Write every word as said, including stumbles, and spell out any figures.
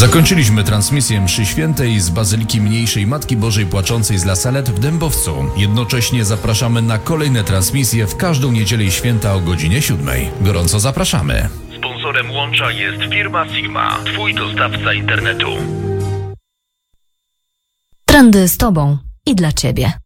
Zakończyliśmy transmisję mszy świętej z Bazyliki Mniejszej Matki Bożej Płaczącej z La Salette w Dębowcu. Jednocześnie zapraszamy na kolejne transmisje w każdą niedzielę i święta o godzinie siódmej. Gorąco zapraszamy. Sponsorem łącza jest firma Sigma, twój dostawca internetu. Trendy z Tobą i dla Ciebie.